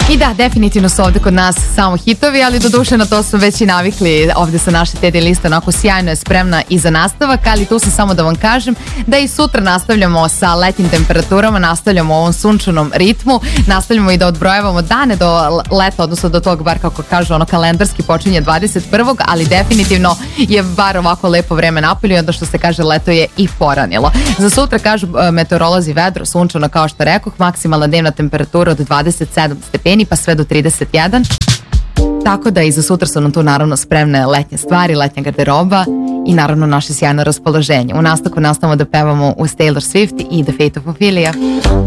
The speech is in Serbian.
I da, definitivno su ovde kod nas samo hitovi, ali doduše na to smo već i navikli. Ovde sa naše TD liste onako sjajno je spremna i za nastavak, ali tu sam samo da vam kažem da i sutra nastavljamo sa letnjim temperaturama, nastavljamo u ovom sunčanom ritmu, nastavljamo i da odbrojavamo dane do leta, odnosno do tog, bar kako kažu, ono kalendarski počinje 21. ali definitivno je bar ovako lepo vreme napolju i onda što se kaže leto je i poranilo. Za sutra kažu meteorolozi vedro, sunčano kao što rekoh, maksimalna dnevna temperatura od 27 stepeni pa sve do 31. Tako da i za sutra su nam tu naravno spremne letnje stvari, letnja garderoba i naravno naše sjajno raspoloženje. U nastavku nastavamo da pevamo uz Taylor Swift i The Fate of Ophelia.